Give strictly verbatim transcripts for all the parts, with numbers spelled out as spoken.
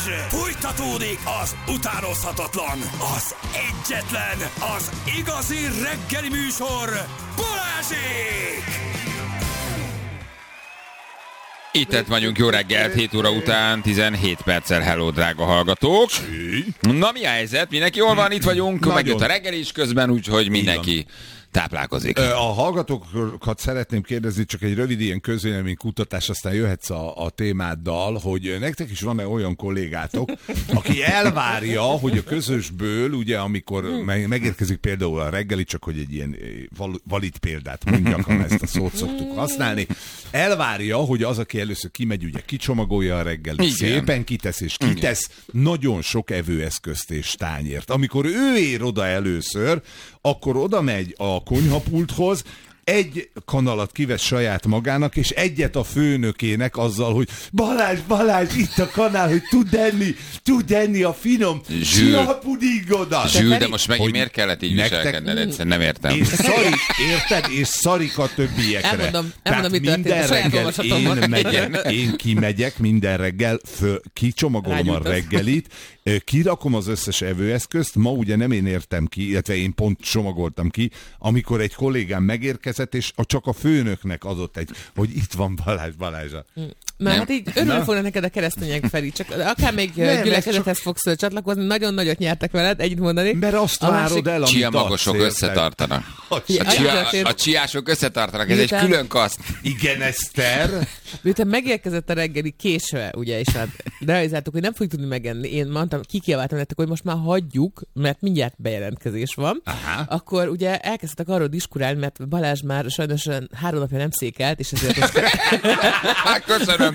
Fújtatódik az utánozhatatlan, az egyetlen, az igazi reggeli műsor, Balázsék! Itt vagyunk, jó reggelt, hét óra után, tizenhét perccel, hello, drága hallgatók. Na, mi a helyzet? Mindenki jól van, itt vagyunk, nagyon. Megjött a reggel is közben, úgyhogy mindenki táplálkozik. A hallgatókat szeretném kérdezni, csak egy rövid ilyen közvéleménykutatás, aztán jöhetsz a, a témáddal, hogy nektek is van-e olyan kollégátok, aki elvárja, hogy a közösből, ugye amikor megérkezik például a reggeli, csak hogy egy ilyen valid példát mondjak, ha ezt a szót szoktuk használni, elvárja, hogy az, aki először kimegy, ugye kicsomagolja a reggelit, szépen kitesz és kitesz igen. Nagyon sok evőeszközt és tányért. Amikor ő ér oda először, akkor oda megy a konyhapulthoz, egy kanalat kivesz saját magának, és egyet a főnökének azzal, hogy Balázs, Balázs, itt a kanál, hogy tud enni, tud enni a finom csiapudingodat. Zsül, de most megint miért kellett így viselkedned? Egyszerűen nem értem. És szari, érted? És szarik a többiekre. Elmondom, elmondom, mit minden reggel én, megyek, én kimegyek minden reggel, föl, kicsomagolom a reggelit, kirakom az összes evőeszközt, ma ugye nem én értem ki, illetve én pont csomagoltam ki, amikor egy kollégám megérkezett, és csak a főnöknek adott egy, hogy itt van Balázs, Balázsa. Mert hát így örülni fognak neked a keresztények, Feri, csak akár még gyülekezethez fogsz csatlakozni, nagyon nagyot nyertek veled, együtt mondani. Mert azt várod el, amit csiamagosok összetartanak. A, csia, a csiások összetartanak, ez miután, egy külön kaszt. Igen, Eszter. Miután megérkezett a reggeli késve, ugye, és hát realizáltuk, hogy nem fogjuk tudni megenni. Én mondtam, kikiabáltam nektek, hogy most már hagyjuk, mert mindjárt bejelentkezés van. Aha. Akkor ugye elkezdtek arról diskurálni, mert Balázs már sajnos három napja nem székelt, és ezért most... Köszönöm.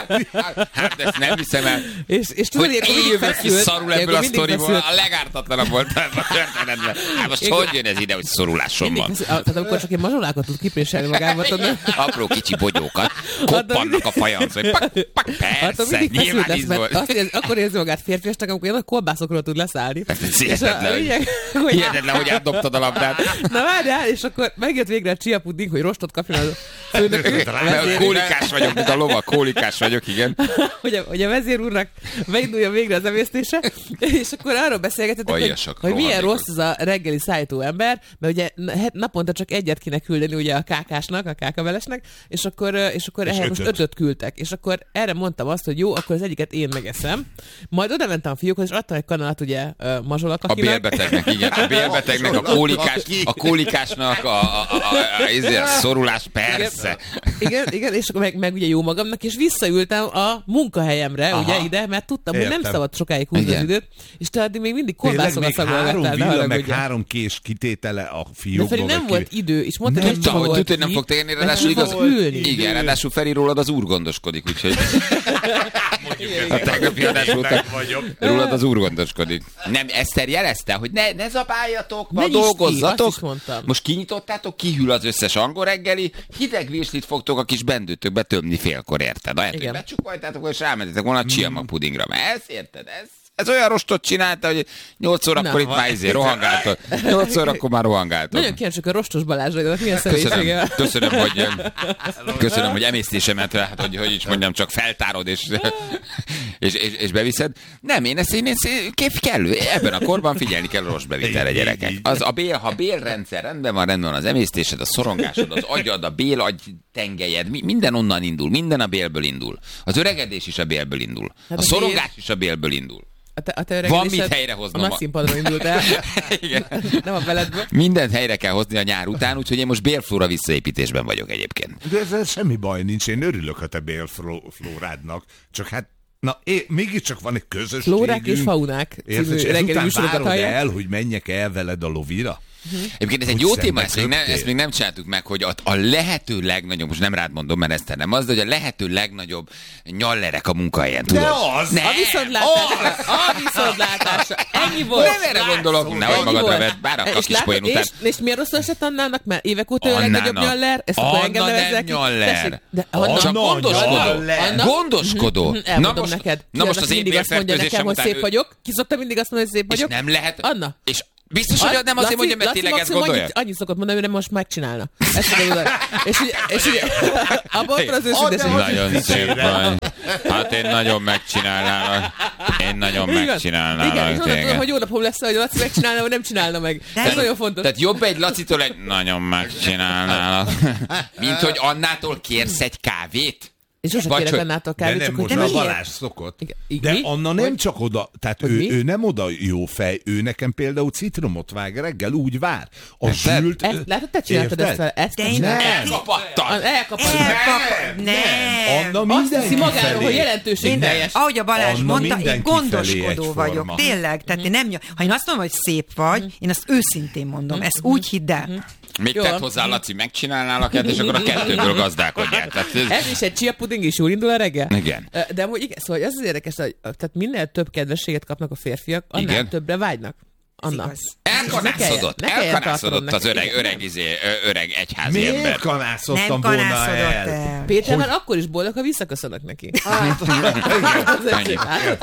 Hát ezt nem hiszem el. És, és tudod, hogy én jövök ki szarul ebből a sztoriból, a legártatlanabb volt a történetben. Hát most hogy jön ez ide, hogy szorulásom van? Tehát amikor csak egy mazsolákat tud kipréselni magában. Apró kicsi bogyókat, koppannak a fajanc, hogy pak, pak, persze, nyilván íz volt. Akkor érzi magát férfiasnak, amikor ilyen korbászokról tud leszállni. Hihetetlen, hogy átdobtad a labdát. Na várjál, és akkor megjött végre a csiapuding, hogy rostot kapjon a főnök. Kólikás vagyok, mint a lovak, kólikás vagyok, igen. Hogy a, hogy a vezér úrnak megindulja végre az emésztése, és akkor arról beszélgetetek, hogy, hogy milyen rossz az a reggeli szállító ember, mert ugye naponta csak egyet kéne küldeni ugye a kákásnak, a kákavelesnek, és akkor, és akkor és ehhez ötöt. most ötöt küldtek. És akkor erre mondtam azt, hogy jó, akkor az egyiket én megeszem. Majd oda mentem a fiúkhoz, és adtam egy kanalat ugye mazsolakakinak. A bélbetegnek, igen. A bélbetegnek, a kólikás, a kólikásnak, a, a, a, a, a szorulás, persze. Igen, igen, és akkor meg, meg ugye jó magamnak, és visszaültem a munkahelyemre, aha, ugye ide, mert tudtam, értem, hogy nem szabad sokáig húzni az időt, és te addig még mindig korbászokat szagolgattál. Három villa, meg három kés kitétele a fiókból. De Feri, nem volt idő, és mondta, hogy nem volt. Tudod, hogy nem fog térni, ráadásul igaz. Igen, ráadásul Feri rólad az úr gondoskodik, úgyhogy... A tegnapi adás óta rólad az úr gondoskodik. Nem, Eszter jelezte, hogy ne, ne zabáljatok, ma dolgozzatok. Ki, most kinyitottátok, kihűl az összes angol reggeli, hideg virslit fogtok a kis bendőtökbe tömni félkor, érted? Lehet, hogy becsukoltátok, és rámentetek volna a csiamag pudingra. Mert ezt érted? Ez, ez olyan rostot csinálta, hogy nyolc órakor itt már izé rohangáltad. nyolc órakor már rohangáltad. Nagyon kíváncsiak a rostos Balázsra, milyen személyisége. Köszönöm, hogy, köszönöm, hogy emésztésemet, hát, hogy, hogy is mondjam, csak feltárod és, és, és, és beviszed. Nem, én ezt, én ezt kép kellő. Ebben a korban figyelni kell a rossz bevitelre, gyerekek. Az a bél, ha bélrendszer rendben van, rendben van az emésztésed, a szorongásod, az agyad, a bélagy tengelyed, minden onnan indul, minden a bélből indul. Az öregedés is a bélből indul. A szorongás is a bélből indul. A te, a te van mit helyrehoznom. A nagy színpadra indult el. Igen. Nem a beledből. Mindent helyre kell hozni a nyár után, úgyhogy én most bélflóra visszaépítésben vagyok egyébként. De ezzel semmi baj nincs, én örülök a te bélflórádnak, csak hát na, é, mégiscsak van egy közösségünk. Flórák és faunák. Érted, és ezután várod el, hogy menjek el veled a lovira? Uh-huh. Egyébként ez egy jó téma, ezt még, nem, ezt még nem csináltuk meg, hogy a, a lehető legnagyobb, most nem rád mondom, mert ezt nem az, de hogy a lehető legnagyobb nyallerek a munkahelyen, tudod? De az! Ne, a viszontlátásra! A viszontlátásra! Ennyi volt! Nem erre gondolok, nehogy magadra vedd, bár a kis poén után. És, és miért rosszul esett Annának? Mert évek óta a legnagyobb nyaller? Ezt Anna nem nyaller. Csak gondoskodó. Gondoskodó. Elmondom neked. Na most az én bélfertőzésem után... Szép vagyok. Ki szokta mindig azt mondani, hogy szép vagyok? És nem lehet... Anna. És Biztos, hogy nem azért mondja, mert tényleg ezt gondolja? Annyit, annyit szokott mondani, hogy nem most megcsinálna. Ezt mondani. És ugye, és ugye abban az őszinteség. Nagyon szép vagy. Hát én nagyon megcsinálnám. Én nagyon megcsinálnám. Igen, és onnan tudom, hogy jó napom lesz, hogy Laci megcsinálna, vagy nem csinálna meg. Ez nagyon fontos. Tehát jobb egy Lacitól egy nagyon megcsinálnának. Mint hogy Annától kérsz egy kávét? És sosem kérek Annától kávét, de nem, csak most hogy... a Balázs szokott. Igen. De Mi? Anna nem hogy? csak oda, tehát ő, ő nem oda jó fej, ő nekem például citromot vág reggel, úgy vár. A zsült... Ezt, látod, te csináltad ezt fel? Ezt De én nem. Elkapattad. Elkapattad. Elkap... Nem. Anna Azt hiszi mindenki magáról, hogy felé. jelentőségteljes. Ahogy a Balázs Anna mondta, én mindenki gondoskodó felé vagyok. egyforma. Tényleg. Tehát én nem, ha én azt mondom, hogy szép vagy, én azt őszintén mondom. Ezt úgy hidd el. Még tett hozzá, Laci, megcsinálnálak el, és akkor a kettőből gazdálkodjál. Tehát ez... Ez is egy chia puding is jól indul a reggel? Igen. De amúgy igen, szóval az az érdekes, hogy tehát minél több kedvességet kapnak a férfiak, annál Igen. többre vágynak. Anna. Elkanászodott, Ne kelljen elkanászodott az tartanom öreg, neki. öreg, izé, ö- öreg egyházi Miért ember. kanászottam Nem volna kanászodott el? el. Péter már akkor is boldog, ha visszaköszönök neki. Az egy-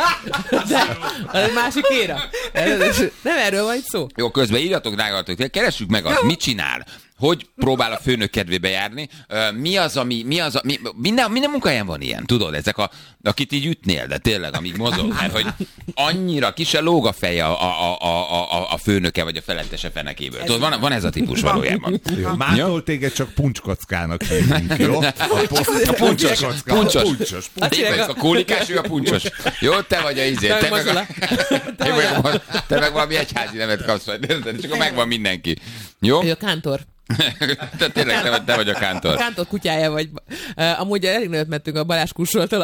De az egy másik éra. Nem erről van itt szó. Jó, közben írjatok, drágalatok, keressük meg azt, mit csinál, hogy próbál a főnök kedvébe járni, Ö, mi az, ami, mi az, a, mi, minden, minden munkahelyen van ilyen, tudod, ezek a, akit így ütnél, de tényleg, amíg mozog, mert hogy annyira ki se lóg a feje a, a, a, a, a főnöke vagy a felettese fenekéből. Tudod, van, van ez a típus valójában. Jó, mától téged csak puncskockának hívunk, jó? A, A puncsos, kocka, puncsos. puncsos. Én vagyok a kólikás, ő a puncsos. Jó, te vagy a izé. Te Te vagy meg, Mazsola. a, te, meg, te meg valami egyházi nevet kapsz, vagy, és akkor megvan mindenki. Jó? Ő a kántor. Te tényleg te vagy, te vagy a kántor. A kántor kutyája vagy. Uh, amúgy elég nagyot mentünk a Balázs kursoltól a,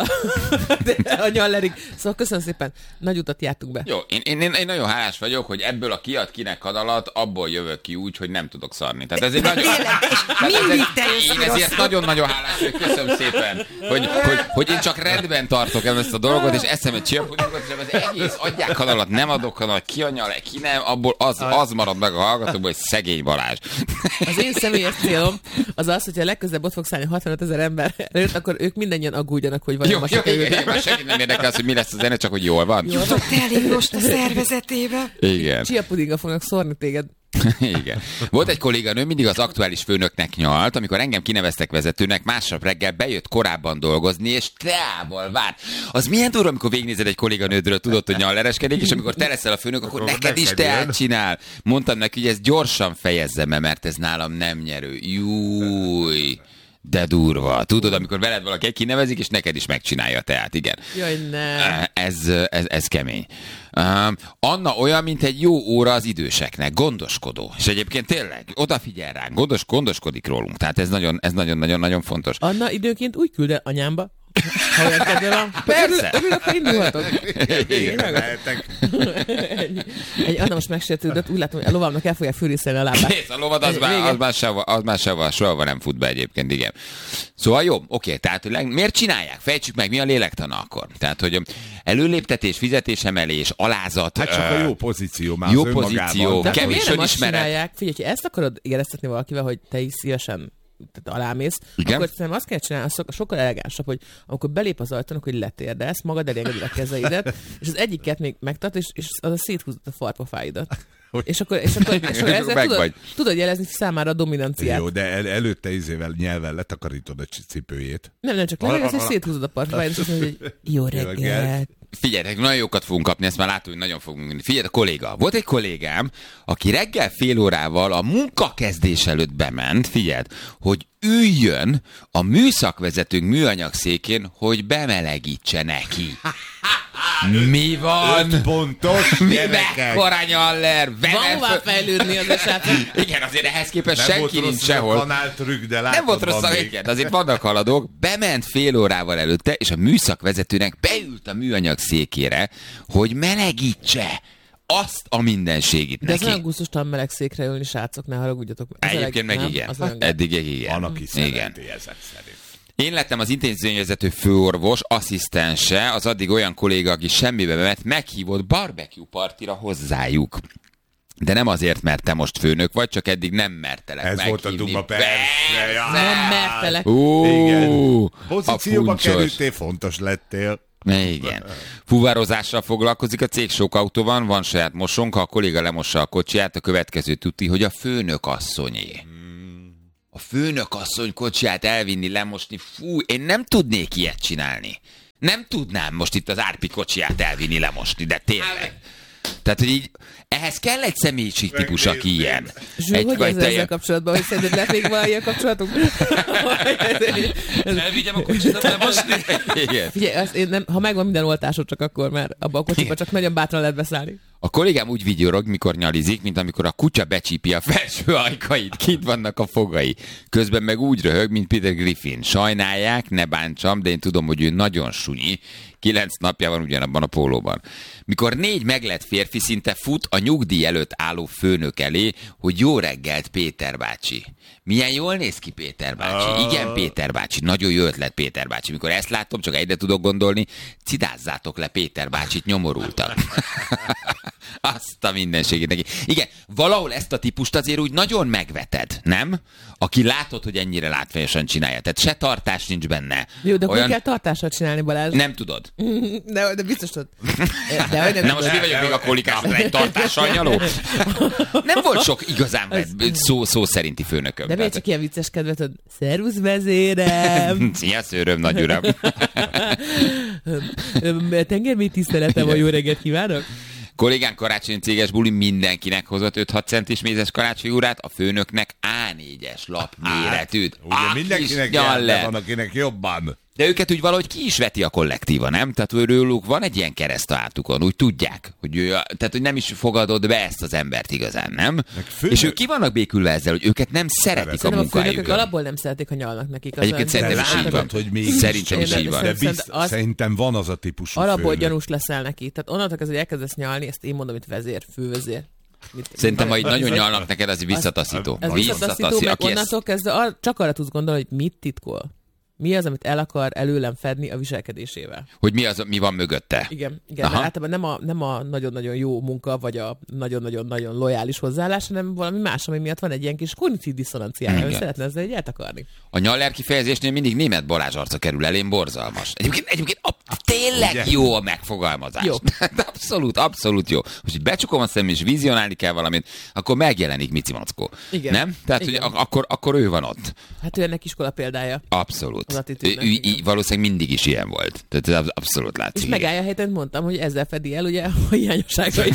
a nyallerig. Szóval köszönöm szépen. Nagy utat jártunk be. Jó, én, én, én nagyon hálás vagyok, hogy ebből a kiad kinek kadalat, abból jövök ki úgy, hogy nem tudok szarni. Tehát ez egy nagyon... Tehát mindig ez te egy, jössz én ezért rosszul. nagyon-nagyon hálás vagyok, köszönöm szépen, hogy, hogy, hogy én csak rendben tartok el ezt a dolgot, és eszem egy csillapodingot, és az egész adják kadalat, nem adok kadalat, ki a nyal, ki nem, abból az, az marad meg a hallgatóból, hogy szegény Balázs. Az én személyes célom az az, hogyha legközelebb ott fogsz állni hatvanöt ezer ember előtt, akkor ők mindannyian aggódjanak, hogy Jó, vajon jó, ma igen, igen, már senkit nem érdekel az, hogy mi lesz a zene, csak hogy jól van. Jutott elég most a szervezetébe. Igen. Chia pudinggal fognak szórni téged. Igen. Volt egy kolléganő, mindig az aktuális főnöknek nyalt, amikor engem kineveztek vezetőnek, másnap reggel bejött korábban dolgozni, és teával várt. Az milyen durva, amikor végignézed egy kolléganődről, tudod, hogy nyallereskedik, és amikor te leszel a főnök, akkor Akkor neked is neked teát jön. csinál. Mondtam neki, hogy ezt gyorsan fejezzem be, mert ez nálam nem nyerő. Júj. De durva. Tudod, amikor veled valaki kinevezik, és neked is megcsinálja a teát, igen. Jaj, ne. Ez, ez, ez kemény. Um, Anna olyan, mint egy jó óra az időseknek, gondoskodó. És egyébként tényleg odafigyel ránk, gondos, gondoskodik rólunk. Tehát ez nagyon, ez nagyon-nagyon-nagyon fontos. Anna időnként úgy küld el anyámba, ha olyan kedve van. Persze. Örülök, ha indulhatok. Igen, lehetek. Egy, egy Anna most megsértődött, úgy látom, hogy a lovamnak el fogják fűrészelni a lábát. Nézd, a lovad az már, Vége. az már sehova, az már sehova, soha nem fut be egyébként, igen. Szóval jó, oké, tehát hogy leg- miért csinálják? Fejtsük meg, mi a lélektana akkor? Tehát, hogy előléptetés, fizetésemelés, alázat. Hát csak ö, a jó pozíció már jó az önmagában. pozíció, De akkor kevés miért nem azt önismeret. csinálják? Figyelj, ha ezt akarod éreztetni valakivel, hogy te is szívesen tehát alámész, Igen? akkor szerintem azt kell csinálni, so- sokkal elegánsabb, hogy amikor belép az ajtón, hogy letérdelsz, magad elengeded a kezeidet, és az egyiket még megtart, és, és az a széthúzod a farpofáidat. És akkor, és akkor, és akkor ezzel Meg tudod, vagy. tudod jelezni számára a dominanciát. Jó, de el, előtte izével nyelven letakarítod a cipőjét. Nem, nem, csak legalább, hogy széthúzod a parfáját, és azt mondod, hogy jó reggelt. Figyeljetek, nagyon jókat fogunk kapni, ezt már látom, hogy nagyon fogunk menni. Figyelj, a kolléga. Volt egy kollégám, aki reggel fél órával a munkakezdés előtt bement, figyeld, hogy üljön a műszakvezetőnk műanyag székén, hogy bemelegítse neki. Mi van? Öt pontos Mi gyerekek. mekkora nyaller? Van hová fejlődni az esetben. Igen, azért ehhez képest Nem volt senki nincs rossz a sehol. kanáltrükk, de látod, Nem volt rossz van a még. végén, azért vannak haladók. Bement fél órával előtte, és a műszakvezetőnek beült a műanyag székére, hogy melegítse azt a mindenségit De ez neki. olyan gusztustalan meleg székre ülni, srácok, ne haragudjatok. Ez Egyébként a leg- meg nem, igen. az olyan- Eddig igen. Van, aki Igen. szereti ezek szerint. Én lettem az intézményvezető főorvos, asszisztense, az addig olyan kolléga, aki semmibe ment, meghívott barbecue partira hozzájuk. De nem azért, mert te most főnök vagy, csak eddig nem mertelek Ez meghívni. volt a duma, persze. Ja. Nem mertelek. Ó, Igen. a Pozícióba puncsos. kerültél, fontos lettél. Igen. Fuvarozással foglalkozik a cég sok autóban, van saját mosónk, ha a kolléga lemossa a kocsiját, a következő tuti, hogy a főnök asszonyé. A főnök asszony kocsiját elvinni, lemosni, fú, én nem tudnék ilyet csinálni. Nem tudnám most itt az Árpi kocsiját elvinni, lemosni, de tényleg. Tehát, hogy így, ehhez kell egy személyiségtípus, aki ilyen. Zsú, hogy ezzel, ezzel kapcsolatban, hogy szerinted lehet még van ilyen kapcsolatunk? Elvigyem a kocsidat lemosni. Figyelj, azt én nem, ha megvan minden oltásod, csak akkor már abban a kocsiban csak nagyon bátran lehet beszállni. A kollégám úgy vigyorog, mikor nyalizik, mint amikor a kutya becsípi a felső ajkait, kint vannak a fogai. Közben meg úgy röhög, mint Peter Griffin. Sajnálják, ne bántsam, de én tudom, hogy ő nagyon sunyi. Kilenc napja van ugyanabban a pólóban. Mikor négy meglett férfi szinte fut a nyugdíj előtt álló főnök elé, hogy jó reggelt, Péter bácsi. Milyen jól néz ki Péter bácsi. Oh. Igen, Péter bácsi. Nagyon jó ötlet, Péter bácsi. Mikor ezt látom, csak egyre tudok gondolni, cidázzátok le Péter bácsit, nyomorultak. Azt a mindenségét neki. Igen, valahol ezt a típust azért úgy nagyon megveted, nem? Aki látod, hogy ennyire látványosan csinálja. Tehát se tartás nincs benne. Jó, de Olyan... hogy kell tartással csinálni, Balázs? Nem tudod. De, de biztos tudod. De, hogy nem Na most mi vagyok még a kolikásra egy tartással nyaló? Nem volt sok igazán szó, szó szerinti főnököm. De miért csak ilyen vicces kedvet, szervusz vezérem! Szia szőröm, nagy uram! Tengermély tiszteletem, van, jó reggelt kívánok! Kollégánk karácsonyi céges buli mindenkinek hozott öt-hat centis mézes karácsonyfigurát, a főnöknek á négyes lap méretűt. Ugye ah, mindenkinek jár, van, akinek jobban. De őket úgy valahogy ki is veti a kollektíva, nem? Tehát őrülük van egy ilyen kereszt a hátukon, úgy tudják, hogy ő, tehát hogy nem is fogadod be ezt az embert igazán, nem? És ők ki vannak békülve ezzel, hogy őket nem szeretik a munkájukon. Ők alapból nem szeretik, ha nyalnak nekik. Egyébként szerintem is így van. Hogy még szerintem is így van. De bizt, az, szerintem van az a típusú alapból főnök. Gyanús leszel neki. Tehát onnantól kezdve, hogy elkezdesz nyalni, ezt én mondom, itt vezér, fővezér. Mit, Szerintem, ha így nagyon nyalnak neked, az visszataszító. Ez visszataszító, meg onnantól kezdve csak arra tudsz gondolni, hogy mit titkol. Mi az, amit el akar előlem fedni a viselkedésével? Hogy mi az, mi van mögötte? Igen, igen, de általában nem a, nem a nagyon-nagyon jó munka, vagy a nagyon-nagyon-nagyon lojális hozzáállás, hanem valami más, ami miatt van egy ilyen kis kognitív diszonanciája, hogy szeretne ezzel egy eltakarni. A nyaller kifejezésnél mindig német Balázs arca kerül elém, borzalmas. Egyébként, egyébként a, tényleg ugye? Jó a megfogalmazás. Jó. abszolút, abszolút jó. Most becsukom a szemem, és vizionálni kell valamit, akkor megjelenik Mici Mackó. Igen. Nem? Tehát, igen. Hogy akkor, akkor ő van ott. Hát ő ennek iskola példája. Abszolút. Ő, ő, ő, valószínűleg mindig is ilyen volt. Tehát ez abszolút látszik. És megállja a helyet, mondtam, hogy ezzel fedi el ugye a hiányosságait.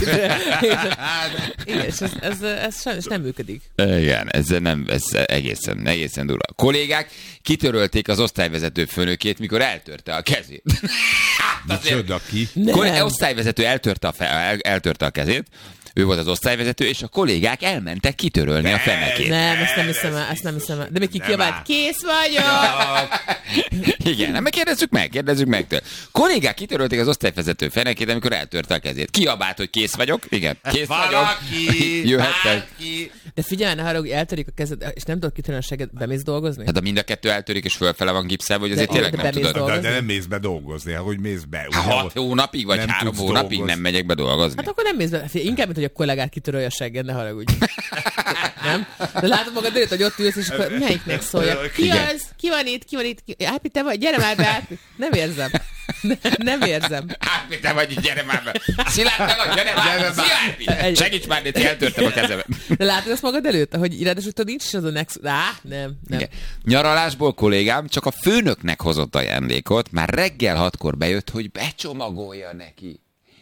Igen, és ez, ez, ez sajnos nem működik. Igen, ez, nem, ez egészen, egészen durva. A kollégák kitörölték az osztályvezető főnökét, mikor eltörte a kezét. Micsoda ki? Az osztályvezető eltörte a, fe, el, eltörte a kezét, ő volt az osztályvezető, és a kollégák elmentek kitörölni ne, a fenekét. Nem, ezt nem hiszem el, ezt nem hiszem el. De még ki kiabált, kész vagyok! Igen, nem, kérdezzük meg, kérdezzük meg tőle. Kollégák kitörölték az osztályvezető fenekét, amikor eltörte a kezét. Kiabált, hogy kész vagyok? Igen, kész Valaki, vagyok. Jöhettek. De figyelj, ne haragudj, eltörik a kezed, és nem tudod kitörölni a seged, bemész dolgozni? Hát a mind a kettő eltörik, és fölfele van gipszelve, hogy azért de, tényleg de nem tudod. De, de nem mész be dolgozni, hogy mész be. Ugye, hat hónapig, vagy három hónapig dolgozni. Nem megyek be dolgozni. Hát akkor nem mész be. Inkább, mint hogy a kollégát kitörölje a segged, ne haragudj. Nem? De látod magad előtt, hogy ott ülsz, és akkor melyiknek szóljak? Ki az? Ki van itt? Ki van itt? Árpi, te vagy? Gyere már be, Árpi. Nem érzem. Ne, nem érzem. Árpi, te vagy itt, gyere már be. Szilárd, te vagy, gyere már be. Szia, Árpi. Segíts már, de eltörtem a kezemet. De látod azt magad előtt, hogy ráadásul nincs is az a nexus. Á, nem, nem. Igen. Nyaralásból kollégám csak a főnöknek hozott ajándékot, már reggel hatkor bejött, hogy becsomagolja neki.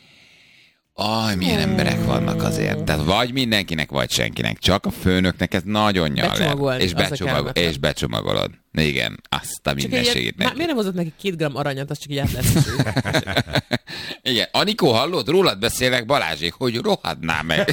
Aj, milyen emberek vannak azért. Tehát vagy mindenkinek, vagy senkinek. Csak a főnöknek ez nagyon nyal. És, becsomagol, és becsomagolod. Igen, azt a mindenségét neki. Miért nem hozott neki két gram aranyat, az csak így át lesz. Igen, Anikó, hallod? Rólad beszélek, Balázsék, hogy rohadná meg.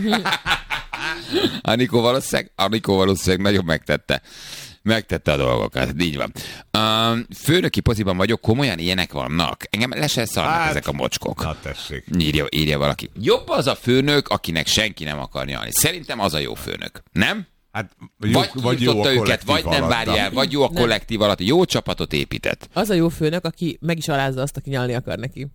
Anikó valószínűleg, Anikó valószínűleg nagyon megtette. Megtette a dolgokat, így van. Uh, főnöki poziban vagyok, komolyan ilyenek vannak. Engem le se szarnak hát, ezek a mocskok. Na tessék. Írja, írja valaki. Jobb az a főnök, akinek senki nem akar nyalni. Szerintem az a jó főnök. Nem? Hát, jó, vagy vagy jó a őket, vagy nem várja el, vagy jó a kollektív alatt. Jó csapatot épített. Az a jó főnök, aki meg is alázza azt, aki nyalni akar neki.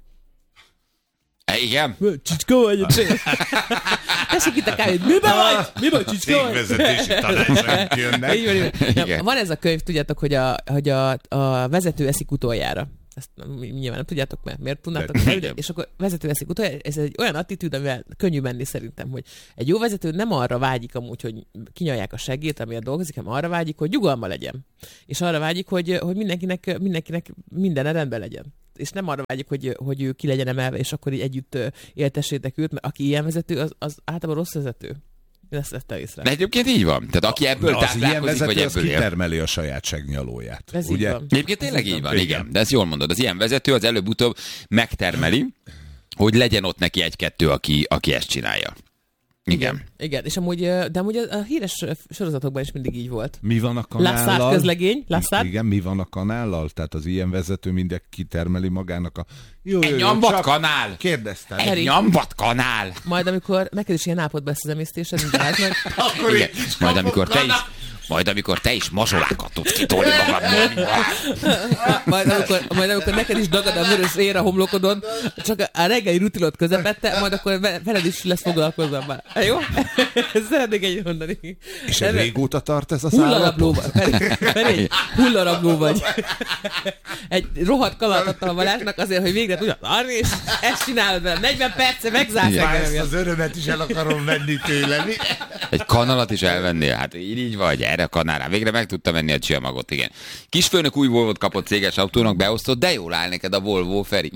E, igen? Csicska vagy. Tessék itt a kávét. Miben vagy? Mi vagy, csicska vagy? Cégvezetési tanácsok jönnek. Van ez a könyv, tudjátok, hogy a, hogy a, a vezető eszik utoljára. Ezt nyilván nem tudjátok, mert miért tudnátok el, és akkor vezető veszik utoljára. Ez egy olyan attitűd, amivel könnyű menni szerintem, hogy egy jó vezető nem arra vágyik amúgy, hogy kinyalják a seggét, amilyen dolgozik, hanem arra vágyik, hogy nyugalma legyen. És arra vágyik, hogy, hogy mindenkinek, mindenkinek minden rendben legyen. És nem arra vágyik, hogy, hogy ő ki legyen emelve, és akkor így együtt éltessétek őt, mert aki ilyen vezető, az, az általában rossz vezető. Ezt vettem észre. De egyébként így van. Tehát aki ebből táplálkozik, vagy ebből él. Kitermeli a saját segnyalóját. Ez ugye? így van. Egyébként tényleg így van, igen. De ezt jól mondod. Az ilyen vezető az előbb-utóbb megtermeli, hogy legyen ott neki egy-kettő, aki, aki ezt csinálja. Igen. Igen. Igen. És amúgy, de amúgy a, a híres sorozatokban is mindig így volt. Mi van a kanállal? Lassard közlegény. Lassard. Igen, mi van a kanállal? Tehát az ilyen vezető mindegy kitermeli magának a... Jó, egy nyambat kanál! Kérdeztem. Egy Eri. nyambat kanál! Majd amikor neked is ilyen állapotba lesz az emésztésed, mint meg. Akkor igen. Majd amikor te is... Majd amikor te is mazsolákat tudsz kitolni magadból. majd, amikor, majd amikor neked is dagad a vörös ér a homlokodon, csak a reggeli rutinot közepette, majd akkor veled is lesz foglalkozva már. Jó? Szeretnék egy mondani. És ez régóta tart ez a szállapot? Feri, hullarabló vagy. Egy rohadt kalat adtam a Balázsnak azért, hogy végre tudja tarni, és ezt csinálod vele. negyven perce megzársz engem. Ezt az örömet is el akarom venni tőle. Egy kanalat is elvennél? Hát így, így vagy, erre a kanára. Végre meg tudta venni a csillamagot, igen. Kisfőnök új Volvot kapott céges autónak, beosztott, de jól áll neked a Volvo, Feri.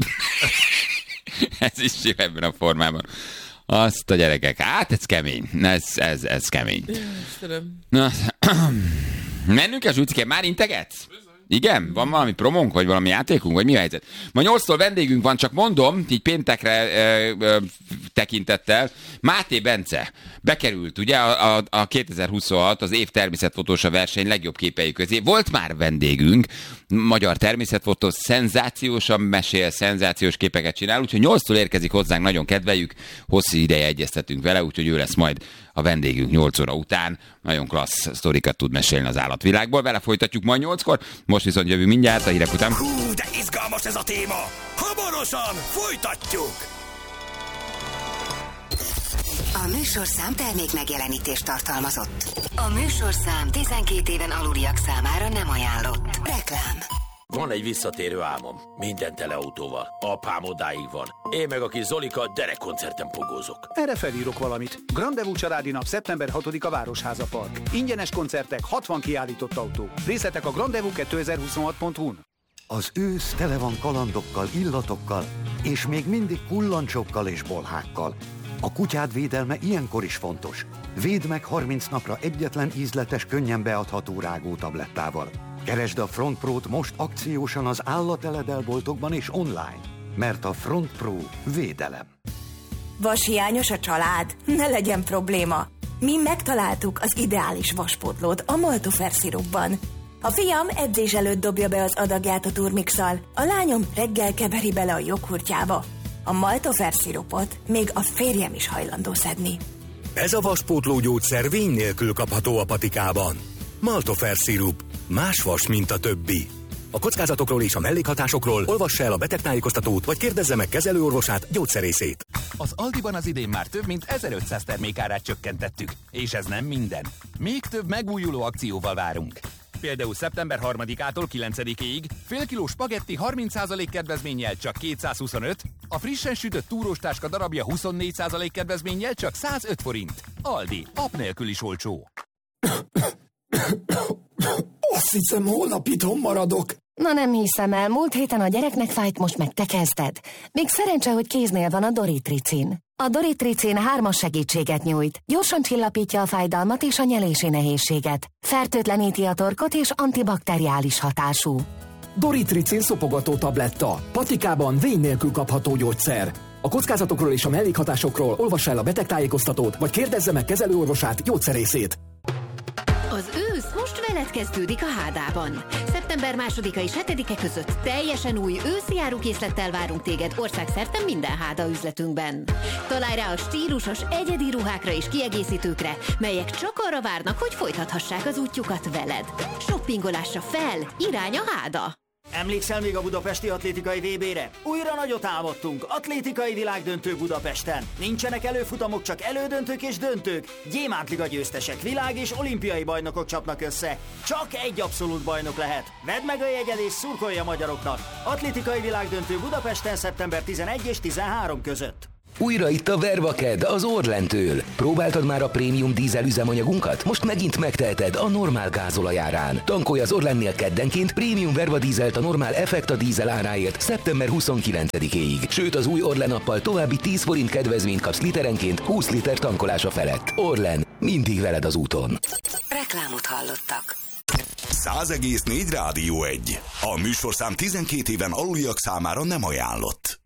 Ez is ebben a formában. Azt a gyerekek, hát ez kemény. Ez, ez, ez kemény. Na, mennünk el, Zsulcike, már integetsz? Igen? Van valami promónk, vagy valami játékunk, vagy mi a helyzet? Ma nyolctól vendégünk van, csak mondom, így péntekre ö, ö, tekintettel, Máté Bence bekerült, ugye, a, a, a kétezer-huszonhat az év természetfotósa verseny legjobb képei közé. Volt már vendégünk, magyar természetfotó, szenzációsan mesél, szenzációs képeket csinál, úgyhogy nyolctól érkezik hozzánk, nagyon kedveljük, hosszú ideje egyeztetünk vele, úgyhogy ő lesz majd a vendégünk nyolc óra után. Nagyon klassz sztorikat tud mesélni az állatvilágból. Vele folytatjuk majd nyolckor, most viszont jövünk mindjárt a hírek után. Hú, de izgalmas ez a téma! Hamarosan folytatjuk! A műsorszám termék megjelenítést tartalmazott. A műsorszám tizenkét éven aluliak számára nem ajánlott. Reklám. Van egy visszatérő álmom. Minden teleautóval. Apám odáig van. Én meg a kis Zolika derekkoncerten pogózok. Erre felírok valamit. Grandevú családi nap szeptember hatodika Városháza Park. Ingyenes koncertek, hatvan kiállított autó. Részletek a grandevú kétezer-huszonhat pont hu-n. Az ősz tele van kalandokkal, illatokkal, és még mindig kullancsokkal és bolhákkal. A kutyád védelme ilyenkor is fontos. Védd meg harminc napra egyetlen ízletes, könnyen beadható rágótablettával. Keresd a Front Pro-t most akciósan az állateledelboltokban és online, mert a Front Pro védelem. Vashiányos a család? Ne legyen probléma. Mi megtaláltuk az ideális vaspótlót a Maltofer szirupban. A fiam edzés előtt dobja be az adagját a turmixal, a lányom reggel keveri bele a joghurtjába. A Maltofer szirupot még a férjem is hajlandó szedni. Ez a vaspótló gyógyszer vény nélkül kapható a patikában. Maltofer szirup. Más vas, mint a többi. A kockázatokról és a mellékhatásokról olvassa el a betegtájékoztatót, vagy kérdezze meg kezelőorvosát, gyógyszerészét. Az Aldiban az idén már több mint ezerötszáz termékárát csökkentettük. És ez nem minden. Még több megújuló akcióval várunk. Például szeptember harmadikától kilencedikéig fél kiló spagetti harminc százalék kedvezménnyel csak kétszázhuszonöt, a frissen sütött túróstáska darabja huszonnégy százalék kedvezménnyel csak százöt forint. Aldi, app nélkül is olcsó. Azt hiszem, holnap itthon maradok. Na nem hiszem el, múlt héten a gyereknek fájt, most meg te kezdted. Még szerencse, hogy kéznél van a Doritricin. A Doritricin hármas segítséget nyújt. Gyorsan csillapítja a fájdalmat és a nyelési nehézséget. Fertőtleníti a torkot és antibakteriális hatású. Doritricin szopogató tabletta. Patikában vény nélkül kapható gyógyszer. A kockázatokról és a mellékhatásokról olvassa el a betegtájékoztatót, vagy kérdezze meg kezelőorvosát, gyógyszerészét. Az ősz most veled kezdődik a Hádában. szeptember másodika és hetedike között teljesen új őszi árukészlettel várunk téged országszerte minden Háda üzletünkben. Találj rá a stílusos, egyedi ruhákra és kiegészítőkre, melyek csak arra várnak, hogy folytathassák az útjukat veled. Shoppingolásra fel, irány a Háda! Emlékszel még a budapesti atlétikai vé bére? Újra nagyot álmodtunk, atlétikai világdöntő Budapesten. Nincsenek előfutamok, csak elődöntők és döntők. Gyémántliga győztesek, világ és olimpiai bajnokok csapnak össze. Csak egy abszolút bajnok lehet. Vedd meg a jegyed és szurkolj a magyaroknak. Atlétikai világdöntő Budapesten szeptember tizenegy és tizenhárom között. Újra itt a Vervaked az Orlentől. Próbáltad már a prémium dízel üzemanyagunkat? Most megint megteheted a normál gázolajárán. Tankolj az Orlennél keddenként prémium Verva dízelt a normál Effekta dízel áráért szeptember huszonkilencedikéig. Sőt, az új Orlen appal további tíz forint kedvezményt kapsz literenként húsz liter tankolása felett. Orlen, mindig veled az úton. Reklámot hallottak. száz egész négy Rádió egy. A műsorszám tizenkét éven aluliak számára nem ajánlott.